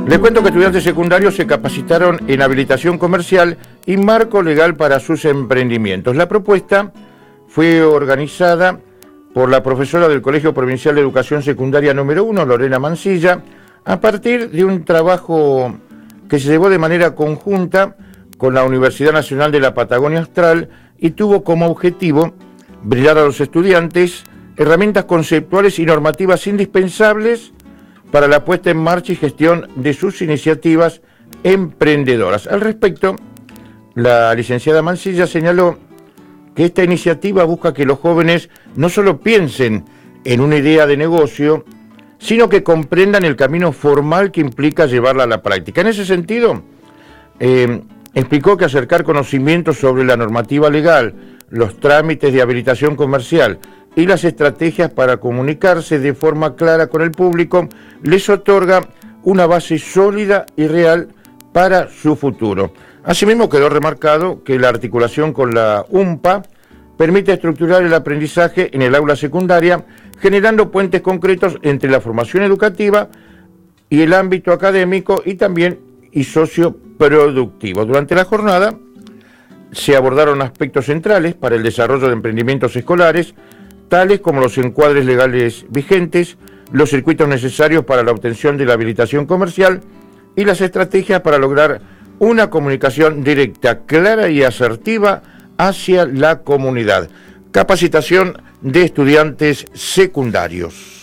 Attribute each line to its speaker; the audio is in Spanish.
Speaker 1: Les cuento que estudiantes secundarios se capacitaron en habilitación comercial y marco legal para sus emprendimientos. La propuesta fue organizada por la profesora del Colegio Provincial de Educación Secundaria número 1, Lorena Mancilla, a partir de un trabajo que se llevó de manera conjunta con la Universidad Nacional de la Patagonia Austral y tuvo como objetivo brindar a los estudiantes herramientas conceptuales y normativas indispensables para la puesta en marcha y gestión de sus iniciativas emprendedoras. Al respecto, la licenciada Mancilla señaló que esta iniciativa busca que los jóvenes no solo piensen en una idea de negocio, sino que comprendan el camino formal que implica llevarla a la práctica. En ese sentido, explicó que acercar conocimientos sobre la normativa legal, los trámites de habilitación comercial y las estrategias para comunicarse de forma clara con el público les otorga una base sólida y real para su futuro. Asimismo, quedó remarcado que la articulación con la UMPA permite estructurar el aprendizaje en el aula secundaria, generando puentes concretos entre la formación educativa y el ámbito académico y socioproductivo. Durante la jornada se abordaron aspectos centrales para el desarrollo de emprendimientos escolares, tales como los encuadres legales vigentes, los circuitos necesarios para la obtención de la habilitación comercial y las estrategias para lograr una comunicación directa, clara y asertiva hacia la comunidad. Capacitación de estudiantes secundarios.